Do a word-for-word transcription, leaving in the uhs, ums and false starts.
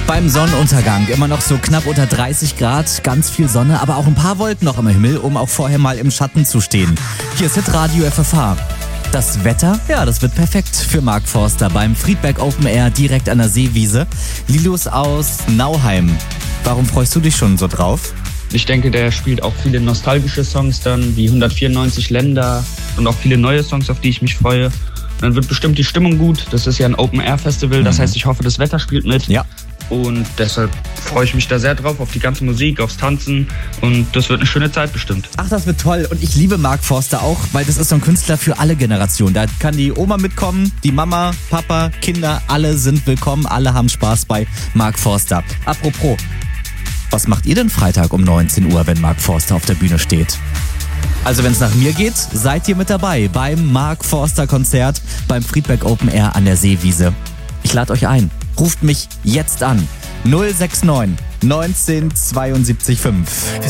Beim Sonnenuntergang immer noch so knapp unter dreißig Grad, ganz viel Sonne, aber auch ein paar Wolken noch im Himmel, um auch vorher mal im Schatten zu stehen. Hier ist Hitradio F F H. Das Wetter, ja, das wird perfekt für Mark Forster beim Friedberg Open Air direkt an der Seewiese. Lilos aus Nauheim. Warum freust du dich schon so drauf? Ich denke, der spielt auch viele nostalgische Songs dann, wie hundertvierundneunzig Länder und auch viele neue Songs, auf die ich mich freue. Und dann wird bestimmt die Stimmung gut. Das ist ja ein Open-Air-Festival, das heißt, ich hoffe, das Wetter spielt mit. Ja. Und deshalb freue ich mich da sehr drauf, auf die ganze Musik, aufs Tanzen. Und das wird eine schöne Zeit bestimmt. Ach, das wird toll. Und ich liebe Mark Forster auch, weil das ist so ein Künstler für alle Generationen. Da kann die Oma mitkommen, die Mama, Papa, Kinder, alle sind willkommen. Alle haben Spaß bei Mark Forster. Apropos, was macht ihr denn Freitag um neunzehn Uhr, wenn Mark Forster auf der Bühne steht? Also wenn es nach mir geht, seid ihr mit dabei beim Mark Forster Konzert beim Friedberg Open Air an der Seewiese. Ich lade euch ein. Ruft mich jetzt an. null sechs neun neunzehn zweiundsiebzig fünf.